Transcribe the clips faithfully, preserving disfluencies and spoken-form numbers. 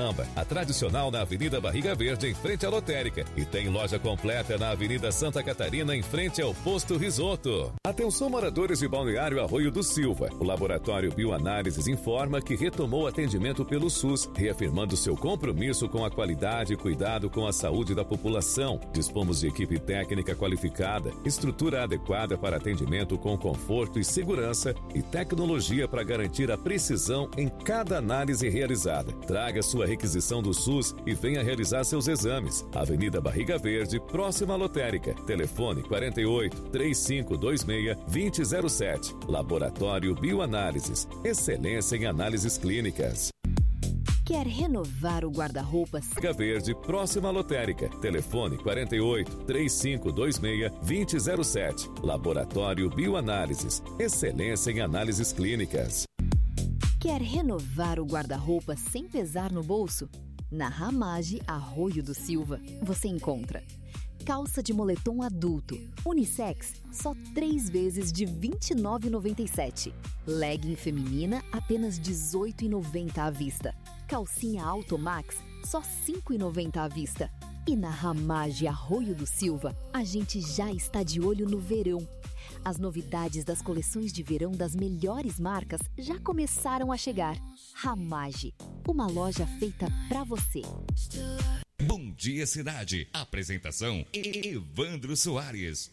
Samba, a tradicional na Avenida Barriga Verde, em frente à lotérica. E tem loja completa na Avenida Santa Catarina, em frente ao Posto Risoto. Atenção, moradores de Balneário Arroio do Silva. O Laboratório Bioanálises informa que retomou atendimento pelo SUS, reafirmando seu compromisso com a qualidade e cuidado com a saúde da população. Dispomos de equipe técnica qualificada, estrutura adequada para atendimento com conforto e segurança e tecnologia para garantir a precisão em cada análise realizada. Traga sua requisição do SUS e venha realizar seus exames. Avenida Barriga Verde, próxima à lotérica. Telefone quarenta e oito, trinta e cinco vinte e seis, vinte zero sete. Laboratório Bioanálises. Excelência em análises clínicas. Quer renovar o guarda-roupas? Barriga Verde, próxima à lotérica. Telefone quarenta e oito, trinta e cinco vinte e seis, vinte zero sete. Laboratório Bioanálises. Excelência em análises clínicas. Quer renovar o guarda-roupa sem pesar no bolso? Na Ramage Arroio do Silva, você encontra calça de moletom adulto, unissex, só três vezes de vinte e nove reais e noventa e sete centavos. Legging feminina, apenas dezoito reais e noventa centavos à vista. Calcinha Automax, só cinco reais e noventa centavos à vista. E na Ramage Arroio do Silva, a gente já está de olho no verão. As novidades das coleções de verão das melhores marcas já começaram a chegar. Ramage, uma loja feita pra você. Bom Dia Cidade. Apresentação Evandro Soares.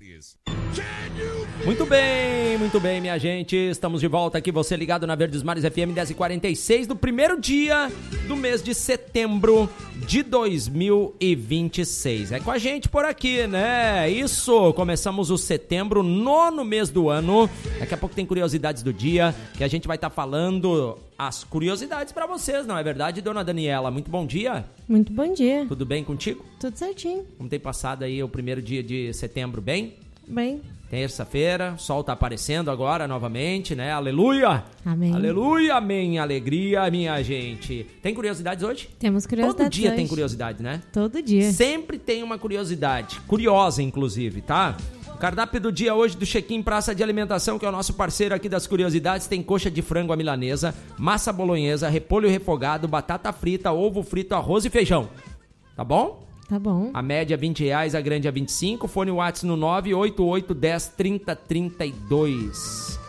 Muito bem, muito bem, minha gente. Estamos de volta aqui, você ligado na Verdes Mares F M dez e quarenta e seis do primeiro dia do mês de setembro de dois mil e vinte e seis. É com a gente por aqui, né? Isso, começamos o setembro, nono mês do ano. Daqui a pouco tem curiosidades do dia, que a gente vai estar falando as curiosidades para vocês, não é verdade, dona Daniela? Muito bom dia. Muito bom dia. Tudo bem contigo? Tudo certinho. Como tem passado aí o primeiro dia de setembro, bem? Bem. Terça-feira, o sol tá aparecendo agora novamente, né? Aleluia! Amém. Aleluia, amém, alegria, minha gente. Tem curiosidades hoje? Temos curiosidades Todo dia hoje. tem curiosidade, né? Todo dia. Sempre tem uma curiosidade, curiosa inclusive, tá? O cardápio do dia hoje do Check-in Praça de Alimentação, que é o nosso parceiro aqui das curiosidades, tem coxa de frango à milanesa, massa bolonhesa, repolho refogado, batata frita, ovo frito, arroz e feijão. Tá bom? Tá bom. A média é vinte reais, a grande é vinte e cinco. Fone WhatsApp no nove oito oito um zero trinta trinta e dois.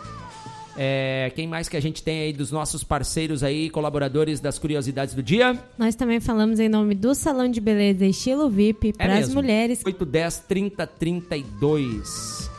É, quem mais que a gente tem aí dos nossos parceiros aí, colaboradores das curiosidades do dia? Nós também falamos em nome do Salão de Beleza Estilo V I P para as mulheres. oito um zero trinta trinta e dois.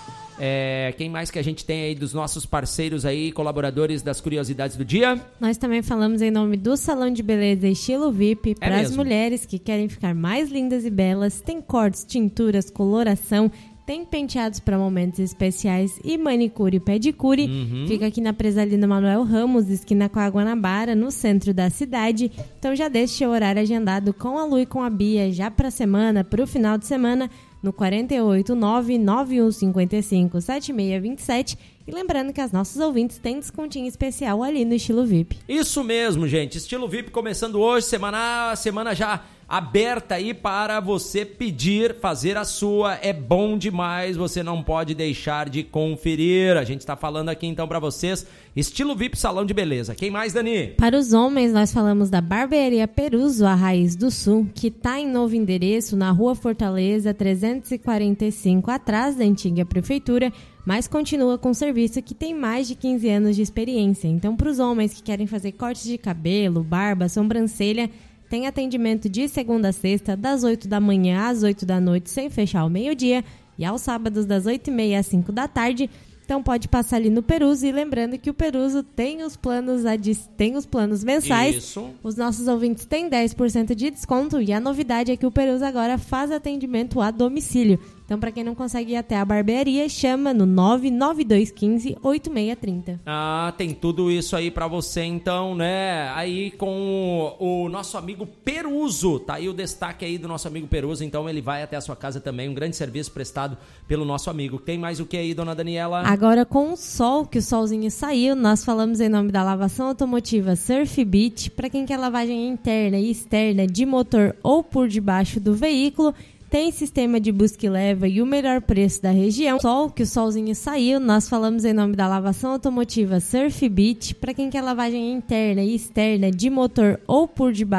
É, quem mais que a gente tem aí dos nossos parceiros aí, colaboradores das curiosidades do dia? Nós também falamos em nome do Salão de Beleza Estilo V I P para É as mesmo. mulheres que querem ficar mais lindas e belas. Tem cortes, tinturas, coloração, tem penteados para momentos especiais e manicure e pedicure. Uhum. Fica aqui na Presalina Manuel Ramos, esquina com a Guanabara, no centro da cidade. Então já deixe seu horário agendado com a Lu e com a Bia já para a semana, para o final de semana, no quarenta e oito, nove nove um cinco cinco, sete seis dois sete. E lembrando que as nossas ouvintes têm descontinho especial ali no Estilo V I P. Isso mesmo, gente. Estilo V I P começando hoje, semana, semana já aberta aí para você pedir, fazer a sua. É bom demais, você não pode deixar de conferir. A gente está falando aqui então para vocês, Estilo V I P Salão de Beleza. Quem mais, Dani? Para os homens, nós falamos da Barbearia Peruso, a Raiz do Sul, que está em novo endereço na Rua Fortaleza, trezentos e quarenta e cinco, atrás da antiga prefeitura, mas continua com serviço que tem mais de quinze anos de experiência. Então, para os homens que querem fazer cortes de cabelo, barba, sobrancelha, tem atendimento de segunda a sexta, das oito da manhã às oito da noite, sem fechar ao meio-dia, e aos sábados das oito e meia às cinco da tarde. Então pode passar ali no Peruso, e lembrando que o Peruso tem os planos, adi- tem os planos mensais. Isso. Os nossos ouvintes têm dez por cento de desconto, e a novidade é que o Peruso agora faz atendimento a domicílio. Então, para quem não consegue ir até a barbearia, chama no nove nove dois um cinco, oito seis três zero. Ah, tem tudo isso aí pra você então, né? Aí com o, o nosso amigo Peruso, tá aí o destaque aí do nosso amigo Peruso, então ele vai até a sua casa também, um grande serviço prestado pelo nosso amigo. Tem mais o que aí, dona Daniela? Agora com o sol, que o solzinho saiu, nós falamos em nome da lavação automotiva Surf Beach, para quem quer lavagem interna e externa de motor ou por debaixo do veículo. Tem sistema de busca e leva e o melhor preço da região. Sol, que o solzinho saiu, nós falamos em nome da lavação automotiva Surf Beach, para quem quer lavagem interna e externa de motor ou por debaixo